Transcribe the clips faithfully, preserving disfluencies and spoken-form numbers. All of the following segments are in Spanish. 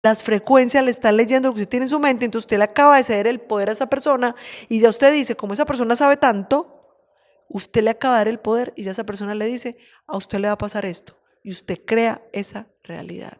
las frecuencias le están leyendo lo que usted tiene en su mente, entonces usted le acaba de ceder el poder a esa persona y ya usted dice, como esa persona sabe tanto, usted le acaba de dar el poder y ya esa persona le dice, a usted le va a pasar esto. Y usted crea esa realidad.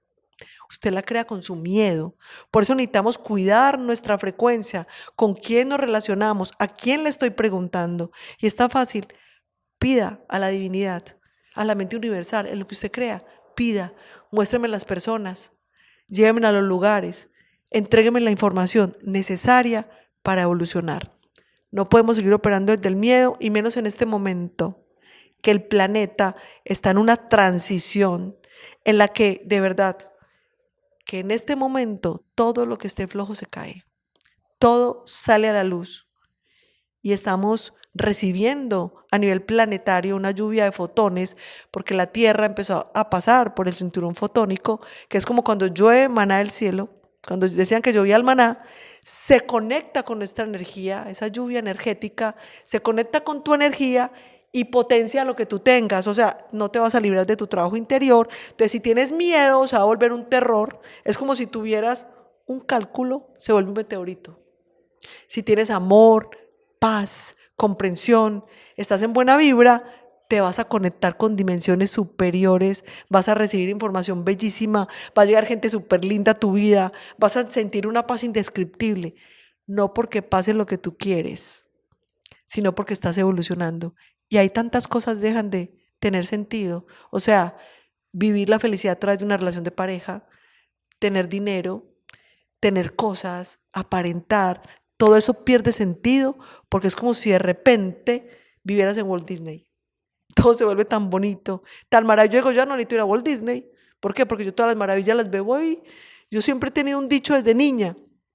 Usted la crea con su miedo. Por eso necesitamos cuidar nuestra frecuencia, con quién nos relacionamos, a quién le estoy preguntando. Y está fácil. Pida a la divinidad, a la mente universal, en lo que usted crea. Pida, muéstreme las personas, llévenme a los lugares, entrégueme la información necesaria para evolucionar. No podemos seguir operando desde el miedo y menos en este momento que el planeta está en una transición en la que de verdad que en este momento todo lo que esté flojo se cae, todo sale a la luz y estamos recibiendo a nivel planetario una lluvia de fotones porque la Tierra empezó a pasar por el cinturón fotónico, que es como cuando llueve maná del cielo. Cuando decían que llovía el maná, se conecta con nuestra energía, esa lluvia energética, se conecta con tu energía y potencia lo que tú tengas. O sea, no te vas a librar de tu trabajo interior. Entonces, si tienes miedo, se va a volver un terror. Es como si tuvieras un cálculo, se vuelve un meteorito. Si tienes amor, paz, comprensión, estás en buena vibra, te vas a conectar con dimensiones superiores, vas a recibir información bellísima, va a llegar gente súper linda a tu vida, vas a sentir una paz indescriptible, no porque pase lo que tú quieres, sino porque estás evolucionando. Y hay tantas cosas dejan de tener sentido. O sea, vivir la felicidad a través de una relación de pareja, tener dinero, tener cosas, aparentar, todo eso pierde sentido porque es como si de repente vivieras en Walt Disney. Todo se vuelve tan bonito, tan maravilloso. Yo ya no necesito ir a Walt Disney. ¿Por qué? Porque yo todas las maravillas las veo y yo siempre he tenido un dicho desde niña.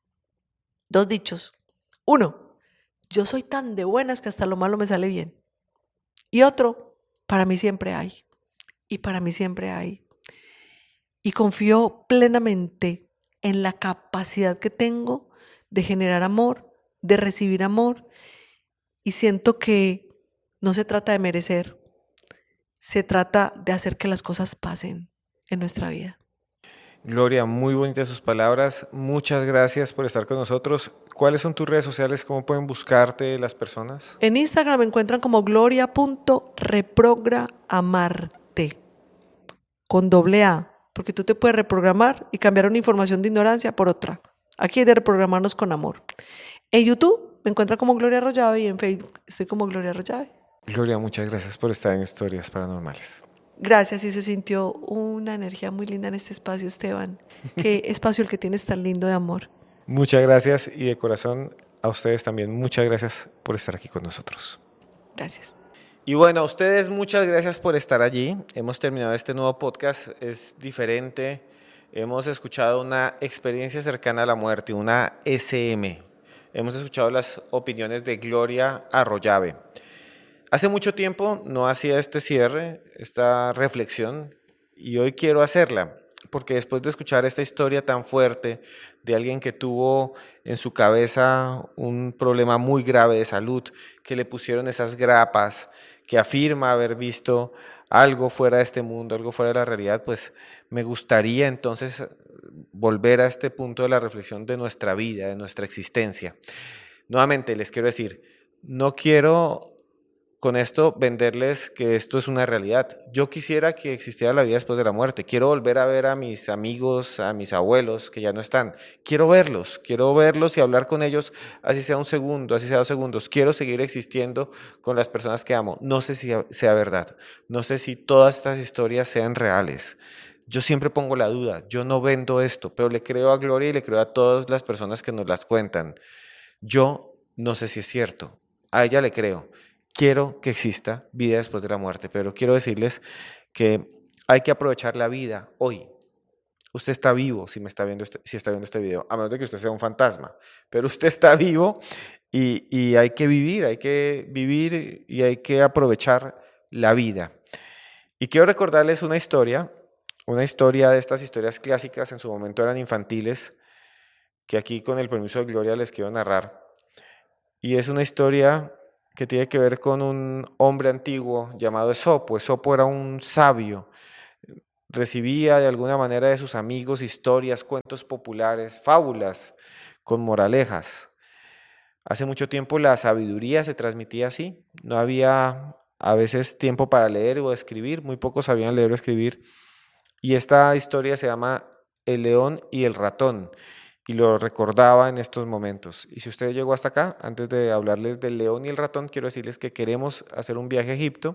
Dos dichos. Uno, yo soy tan de buenas que hasta lo malo me sale bien. Y otro, para mí siempre hay. Y para mí siempre hay. Y confío plenamente en la capacidad que tengo de generar amor, de recibir amor. Y siento que no se trata de merecer. Se trata de hacer que las cosas pasen en nuestra vida. Gloria, muy bonitas sus palabras. Muchas gracias por estar con nosotros. ¿Cuáles son tus redes sociales? ¿Cómo pueden buscarte las personas? En Instagram me encuentran como gloria punto reprogramarte con doble A, porque tú te puedes reprogramar y cambiar una información de ignorancia por otra. Aquí hay de reprogramarnos con amor. En YouTube me encuentran como Gloria Arroyave y en Facebook estoy como Gloria Arroyave. Gloria, muchas gracias por estar en Historias Paranormales. Gracias, y se sintió una energía muy linda en este espacio, Esteban. Qué espacio el que tienes tan lindo de amor. Muchas gracias y de corazón a ustedes también. Muchas gracias por estar aquí con nosotros. Gracias. Y bueno, a ustedes muchas gracias por estar allí. Hemos terminado este nuevo podcast, es diferente. Hemos escuchado una experiencia cercana a la muerte, una S M. Hemos escuchado las opiniones de Gloria Arroyave. Hace mucho tiempo no hacía este cierre, esta reflexión, y hoy quiero hacerla, porque después de escuchar esta historia tan fuerte de alguien que tuvo en su cabeza un problema muy grave de salud, que le pusieron esas grapas, que afirma haber visto algo fuera de este mundo, algo fuera de la realidad, pues me gustaría entonces volver a este punto de la reflexión de nuestra vida, de nuestra existencia. Nuevamente les quiero decir, no quiero con esto venderles que esto es una realidad. Yo quisiera que existiera la vida después de la muerte. Quiero volver a ver a mis amigos, a mis abuelos que ya no están. Quiero verlos, quiero verlos y hablar con ellos, así sea un segundo, así sea dos segundos. Quiero seguir existiendo con las personas que amo. No sé si sea verdad, no sé si todas estas historias sean reales. Yo siempre pongo la duda, yo no vendo esto, pero le creo a Gloria y le creo a todas las personas que nos las cuentan. Yo no sé si es cierto, a ella le creo. Quiero que exista vida después de la muerte, pero quiero decirles que hay que aprovechar la vida hoy. Usted está vivo si, me está, viendo este, si está viendo este video, a menos de que usted sea un fantasma, pero usted está vivo y, y hay que vivir, hay que vivir y hay que aprovechar la vida. Y quiero recordarles una historia, una historia de estas historias clásicas, en su momento eran infantiles, que aquí con el permiso de Gloria les quiero narrar. Y es una historia que tiene que ver con un hombre antiguo llamado Esopo. Esopo era un sabio recibía de alguna manera de sus amigos historias, cuentos populares, fábulas con moralejas. Hace mucho tiempo la sabiduría se transmitía así, no había a veces tiempo para leer o escribir, muy pocos sabían leer o escribir, y esta historia se llama El león y el ratón, y lo recordaba en estos momentos. Y si usted llegó hasta acá, antes de hablarles del león y el ratón, quiero decirles que queremos hacer un viaje a Egipto,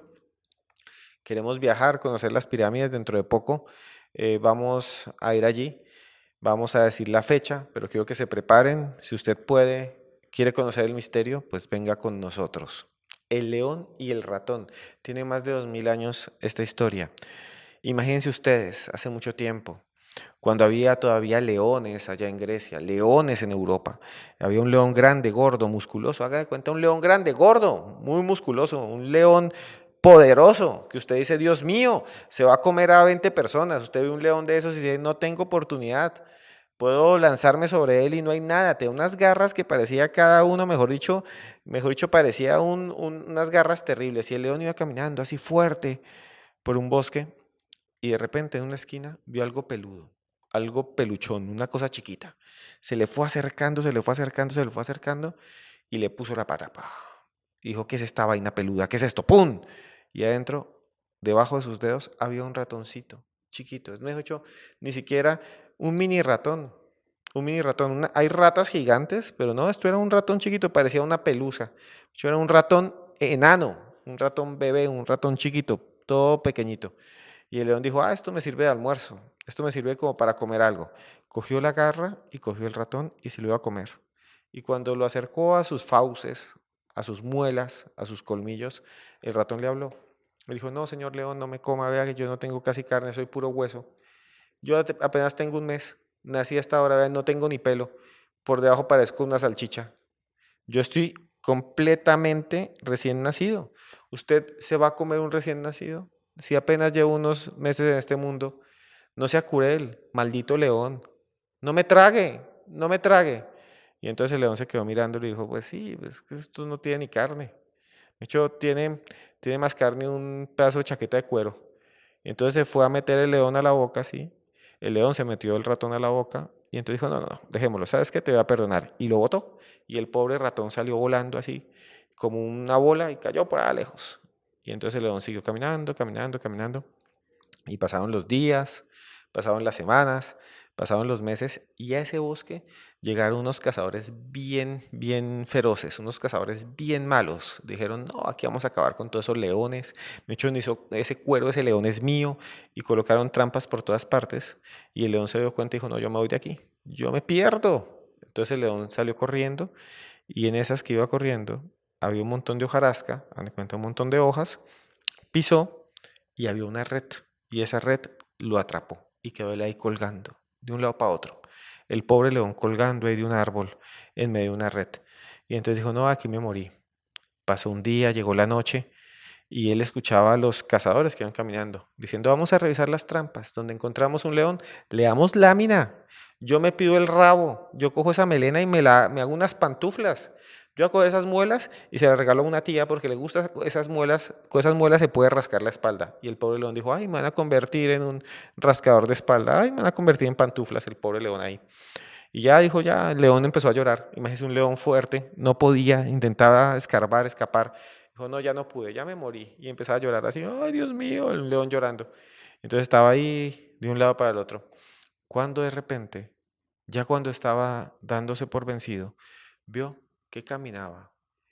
queremos viajar, conocer las pirámides dentro de poco, eh, vamos a ir allí, vamos a decir la fecha, pero quiero que se preparen, si usted puede, quiere conocer el misterio, pues venga con nosotros. El león y el ratón, tiene más de dos mil años esta historia. Imagínense ustedes, hace mucho tiempo, cuando había todavía leones allá en Grecia, leones en Europa, había un león grande, gordo, musculoso, haga de cuenta un león grande, gordo, muy musculoso, un león poderoso, que usted dice, Dios mío, se va a comer a veinte personas, usted ve un león de esos y dice, no tengo oportunidad, puedo lanzarme sobre él y no hay nada, tiene unas garras que parecía cada uno, mejor dicho, mejor dicho, parecía un, un, unas garras terribles, y el león iba caminando así fuerte por un bosque, y de repente en una esquina vio algo peludo, algo peluchón, una cosa chiquita. Se le fue acercando, se le fue acercando, se le fue acercando y le puso la pata. ¡Pah! Dijo, ¿qué es esta vaina peluda? ¿Qué es esto? ¡Pum! Y adentro, debajo de sus dedos, había un ratoncito chiquito. Es mejor dicho, ni siquiera un mini ratón. Un mini ratón. Una- hay ratas gigantes, pero no, esto era un ratón chiquito, parecía una pelusa. Esto era un ratón enano, un ratón bebé, un ratón chiquito, todo pequeñito. Y el león dijo, ah, esto me sirve de almuerzo, esto me sirve como para comer algo. Cogió la garra y cogió el ratón y se lo iba a comer. Y cuando lo acercó a sus fauces, a sus muelas, a sus colmillos, el ratón le habló. Le dijo, no, señor león, no me coma, vea que yo no tengo casi carne, soy puro hueso. Yo ate- apenas tengo un mes, nací hasta ahora, vea, no tengo ni pelo, por debajo parezco una salchicha. Yo estoy completamente recién nacido. ¿Usted se va a comer un recién nacido? Si apenas llevo unos meses en este mundo, no sea cruel, maldito león. No me trague, no me trague. Y entonces el león se quedó mirando y le dijo, pues sí, pues que esto no tiene ni carne. De hecho, tiene, tiene más carne un pedazo de chaqueta de cuero. Y entonces se fue a meter el león a la boca, sí. El león se metió el ratón a la boca y entonces dijo, no, no, no, dejémoslo, ¿sabes qué? Te voy a perdonar. Y lo botó. Y el pobre ratón salió volando así, como una bola y cayó por allá lejos. Y entonces el león siguió caminando, caminando, caminando. Y pasaron los días, pasaron las semanas, pasaron los meses y a ese bosque llegaron unos cazadores bien, bien feroces, unos cazadores bien malos. Dijeron, no, aquí vamos a acabar con todos esos leones. De hecho, ese cuero, ese león es mío. Y colocaron trampas por todas partes. Y el león se dio cuenta y dijo, no, yo me voy de aquí, yo me pierdo. Entonces el león salió corriendo y en esas que iba corriendo había un montón de hojarasca, dan cuenta, un montón de hojas, pisó y había una red y esa red lo atrapó y quedó él ahí colgando de un lado para otro. El pobre león colgando ahí de un árbol en medio de una red. Y entonces dijo, no, aquí me morí. Pasó un día, llegó la noche y él escuchaba a los cazadores que iban caminando, diciendo, vamos a revisar las trampas. Donde encontramos un león, le damos lámina. Yo me pido el rabo, yo cojo esa melena y me, la, me hago unas pantuflas. Yo voy a coger esas muelas y se las regalo a una tía porque le gusta esas muelas, con esas muelas se puede rascar la espalda. Y el pobre león dijo, ay, me van a convertir en un rascador de espalda, ay, me van a convertir en pantuflas, el pobre león ahí. Y ya dijo, ya, el león empezó a llorar. Imagínese un león fuerte, no podía, intentaba escarbar, escapar. Dijo, no, ya no pude, ya me morí. Y empezaba a llorar así, ay, Dios mío, el león llorando. Entonces estaba ahí de un lado para el otro. Cuando de repente, ya cuando estaba dándose por vencido, vio que caminaba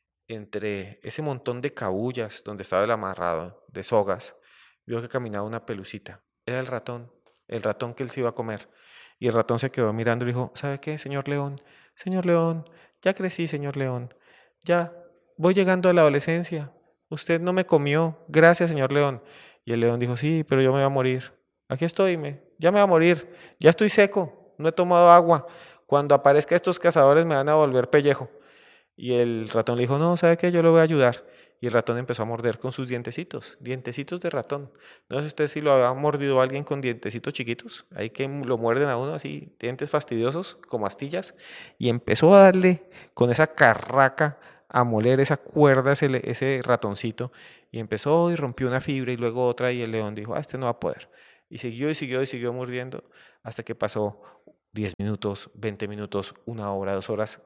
entre ese montón de cabullas donde estaba el amarrado, de sogas, vio que caminaba una pelucita. Era el ratón, el ratón que él se iba a comer. Y el ratón se quedó mirando y dijo, ¿sabe qué, señor león? Señor león, ya crecí, señor león. Ya voy llegando a la adolescencia. Usted no me comió. Gracias, señor león. Y el león dijo, sí, pero yo me voy a morir. Aquí estoy, me, ya me voy a morir. Ya estoy seco, no he tomado agua. Cuando aparezca estos cazadores me van a volver pellejo. Y el ratón le dijo, no, ¿sabe qué? Yo le voy a ayudar. Y el ratón empezó a morder con sus dientecitos, dientecitos de ratón. No sé usted si lo había mordido a alguien con dientecitos chiquitos, ahí que lo muerden a uno así, dientes fastidiosos, como astillas. Y empezó a darle con esa carraca a moler esa cuerda, ese, ese ratoncito. Y empezó y rompió una fibra y luego otra y el león dijo, ah, este no va a poder. Y siguió y siguió y siguió mordiendo hasta que pasó diez minutos, veinte minutos, una hora, dos horas.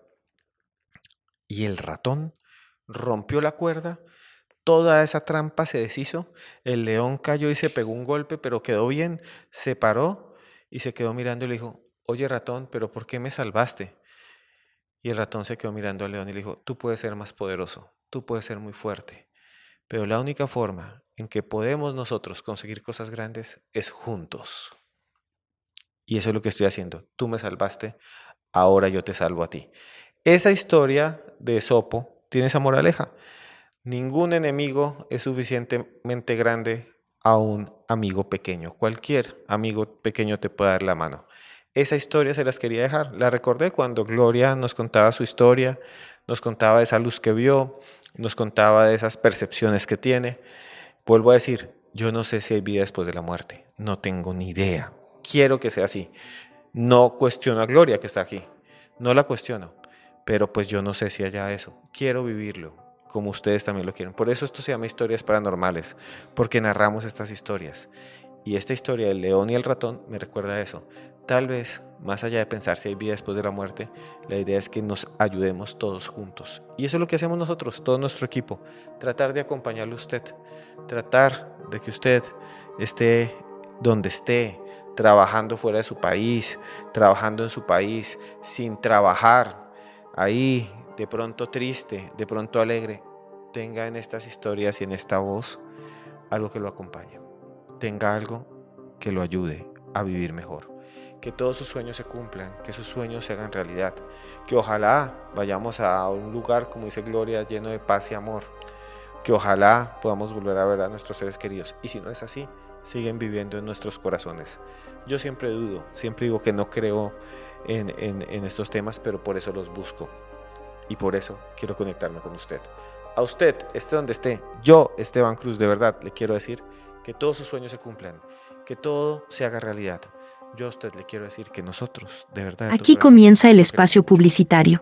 Y el ratón rompió la cuerda, toda esa trampa se deshizo, el león cayó y se pegó un golpe, pero quedó bien, se paró y se quedó mirando y le dijo, oye ratón, ¿pero por qué me salvaste? Y el ratón se quedó mirando al león y le dijo, tú puedes ser más poderoso, tú puedes ser muy fuerte, pero la única forma en que podemos nosotros conseguir cosas grandes es juntos. Y eso es lo que estoy haciendo. Tú me salvaste, ahora yo te salvo a ti. Esa historia de Esopo tiene esa moraleja. Ningún enemigo es suficientemente grande a un amigo pequeño. Cualquier amigo pequeño te puede dar la mano. Esa historia se las quería dejar. La recordé cuando Gloria nos contaba su historia, nos contaba de esa luz que vio, nos contaba de esas percepciones que tiene. Vuelvo a decir, yo no sé si hay vida después de la muerte. No tengo ni idea. Quiero que sea así. No cuestiono a Gloria que está aquí. No la cuestiono. Pero pues yo no sé si haya eso. Quiero vivirlo, como ustedes también lo quieren. Por eso esto se llama Historias Paranormales, porque narramos estas historias. Y esta historia del león y el ratón me recuerda a eso. Tal vez, más allá de pensar si hay vida después de la muerte, la idea es que nos ayudemos todos juntos. Y eso es lo que hacemos nosotros, todo nuestro equipo. Tratar de acompañarle a usted. Tratar de que usted esté donde esté, trabajando fuera de su país, trabajando en su país, sin trabajar, ahí de pronto triste, de pronto alegre, tenga en estas historias y en esta voz algo que lo acompañe. Tenga algo que lo ayude a vivir mejor. Que todos sus sueños se cumplan, que sus sueños se hagan realidad. Que ojalá vayamos a un lugar, como dice Gloria, lleno de paz y amor. Que ojalá podamos volver a ver a nuestros seres queridos. Y si no es así, siguen viviendo en nuestros corazones. Yo siempre dudo, siempre digo que no creo en, en, en estos temas, pero por eso los busco. Y por eso quiero conectarme con usted. A usted, esté donde esté, yo, Esteban Cruz, de verdad, le quiero decir que todos sus sueños se cumplan, que todo se haga realidad. Yo a usted le quiero decir que nosotros, de verdad... Aquí comienza el espacio publicitario.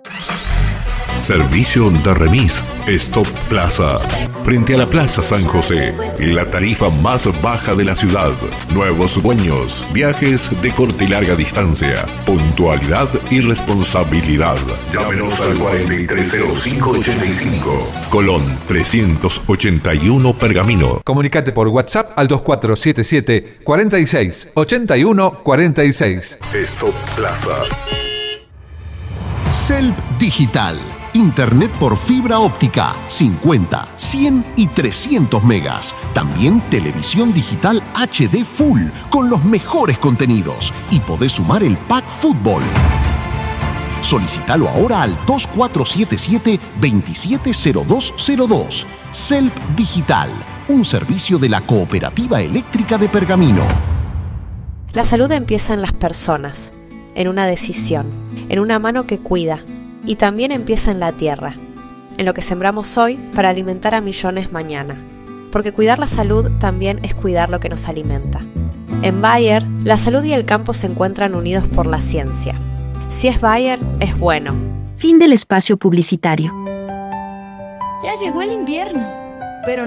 Servicio de remis Stop Plaza. Frente a la Plaza San José, la tarifa más baja de la ciudad. Nuevos dueños, viajes de corta y larga distancia, puntualidad y responsabilidad. Llámenos al cuarenta y tres cero cinco ochenta y cinco. Colón trescientos ochenta y uno Pergamino. Comunicate por WhatsApp al dos cuatro siete siete, cuarenta y seis, ochenta y uno, cuarenta y seis. Stop Plaza. Celp Digital. Internet por fibra óptica, cincuenta, cien y trescientos megas. También televisión digital H D Full con los mejores contenidos. Y podés sumar el pack fútbol. Solicítalo ahora al dos cuatro siete siete, veintisiete cero dos cero dos. Celp Digital, un servicio de la Cooperativa Eléctrica de Pergamino. La salud empieza en las personas, en una decisión, en una mano que cuida. Y también empieza en la tierra, en lo que sembramos hoy para alimentar a millones mañana. Porque cuidar la salud también es cuidar lo que nos alimenta. En Bayer, la salud y el campo se encuentran unidos por la ciencia. Si es Bayer, es bueno. Fin del espacio publicitario. Ya llegó el invierno, pero